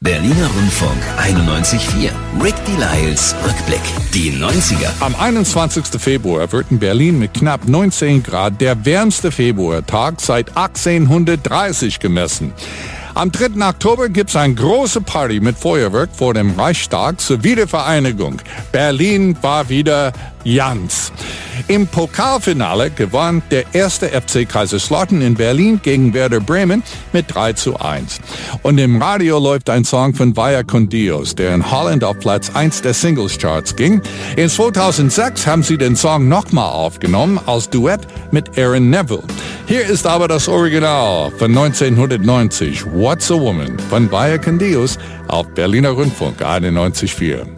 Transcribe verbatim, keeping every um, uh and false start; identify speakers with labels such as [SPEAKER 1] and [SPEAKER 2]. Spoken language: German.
[SPEAKER 1] Berliner Rundfunk einundneunzig Komma vier. Rick Delisles Rückblick. Die neunziger.
[SPEAKER 2] Am einundzwanzigsten Februar wird in Berlin mit knapp neunzehn Grad der wärmste Februartag seit achtzehnhundertdreißig gemessen. Am dritten Oktober gibt's eine große Party mit Feuerwerk vor dem Reichstag zur Wiedervereinigung. Berlin war wieder Jans. Im Pokalfinale gewann der erste F C Kaiserslautern in Berlin gegen Werder Bremen mit drei zu eins. Und im Radio läuft ein Song von Vaya con Dios, der in Holland auf Platz eins der Singles-Charts ging. In zweitausendsechs haben sie den Song nochmal aufgenommen als Duett mit Aaron Neville. Hier ist aber das Original von neunzehnhundertneunzig, What's a Woman von Vaya con Dios auf Berliner Rundfunk einundneunzig Komma vier.